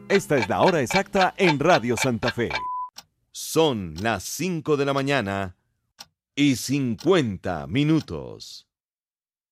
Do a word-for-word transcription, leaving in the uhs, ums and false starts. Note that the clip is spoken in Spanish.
Esta es la hora exacta en Radio Santa Fe. Son las cinco de la mañana y cincuenta minutos.